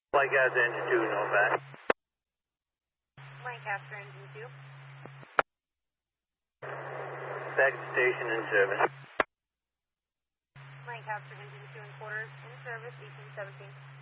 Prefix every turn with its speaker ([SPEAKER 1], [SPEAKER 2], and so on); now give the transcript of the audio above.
[SPEAKER 1] Lancaster engine 2, no fast.
[SPEAKER 2] Lancaster engine 2.
[SPEAKER 1] Back to station in service.
[SPEAKER 2] Lancaster engine 2 and quarters in service, 1817.